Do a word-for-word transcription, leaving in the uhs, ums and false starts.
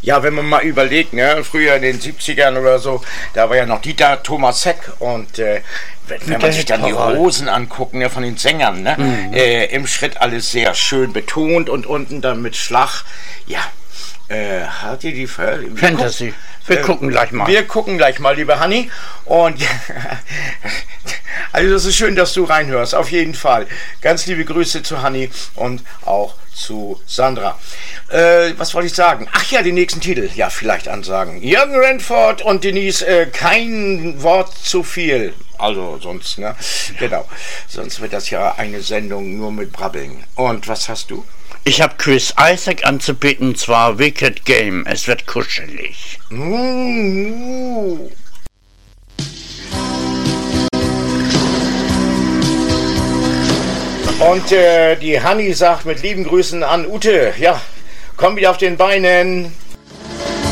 Ja, wenn man mal überlegt, ne, früher in den siebzigern oder so, da war ja noch Dieter Thomas Heck und äh, wenn, wenn man sich dann die Hosen anguckt, ne, von den Sängern, ne, mhm. äh, im Schritt alles sehr schön betont und unten dann mit Schlag, ja, äh, hat ihr die Ver Fantasy. Wir äh, gucken gleich mal. Wir gucken gleich mal, liebe Hanni. Und also das ist schön, dass du reinhörst, auf jeden Fall. Ganz liebe Grüße zu Hanni und auch zu Sandra. Äh, was wollte ich sagen? Ach ja, die nächsten Titel. Ja, vielleicht ansagen. Jürgen Renford und Denise, äh, kein Wort zu viel. Also sonst, ne? Genau. Sonst wird das ja eine Sendung nur mit Brabbeln. Und was hast du? Ich habe Chris Isaak anzubieten, und zwar Wicked Game. Es wird kuschelig. Mm-hmm. Und äh, die Hanni sagt mit lieben Grüßen an Ute, ja, komm wieder auf den Beinen.